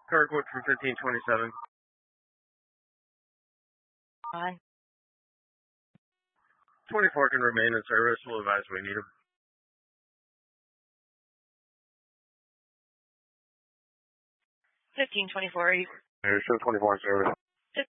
Kirkwood from 1527. Hi. 24 can remain in service. We'll advise we need him. 1524. Show 24 in service.